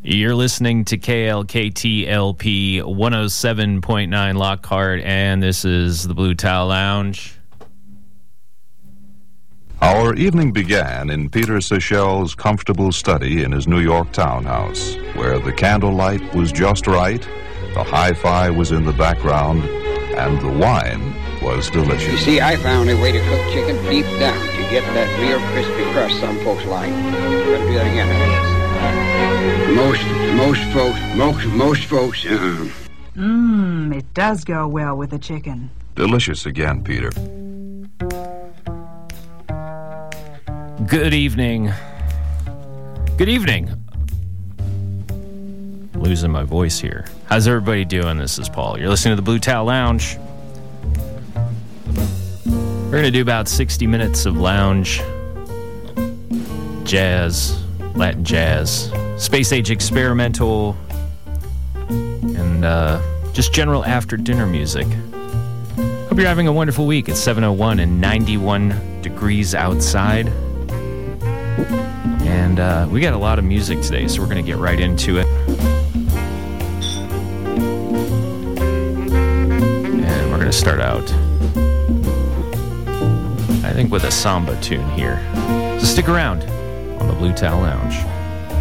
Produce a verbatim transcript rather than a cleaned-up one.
You're listening to K L K T L P one oh seven point nine Lockhart, and this is the Blue Towel Lounge. Our evening began in Peter Seychelles' comfortable study in his New York townhouse, where the candlelight was just right, the hi-fi was in the background, and the wine was delicious. You see, I found a way to cook chicken deep down to get that real crispy crust some folks like. Gotta do that again. Most, most folks, most, most folks, uh-uh. Mmm, it does go well with the chicken. Delicious again, Peter. Good evening. Good evening. Losing my voice here. How's everybody doing? This is Paul. You're listening to the Blue Towel Lounge. We're going to do about sixty minutes of lounge, jazz, Latin jazz, space age experimental, and uh, just general after dinner music. Hope you're having a wonderful week. It's seven oh one and ninety-one degrees outside. And uh, we got a lot of music today, so we're going to get right into it. And we're going to start out, I think, with a samba tune here. So stick around on the Blue Towel Lounge.